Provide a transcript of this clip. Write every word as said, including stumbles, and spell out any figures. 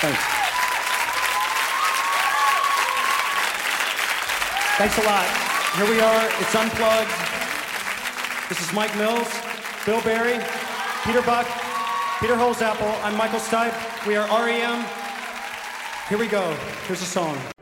Thanks. Thanks a lot. Here we are. It's Unplugged. This is Mike Mills, Bill Berry, Peter Buck, Peter Holzapfel. I'm Michael Stipe. We are R E M. Here we go. Here's a song.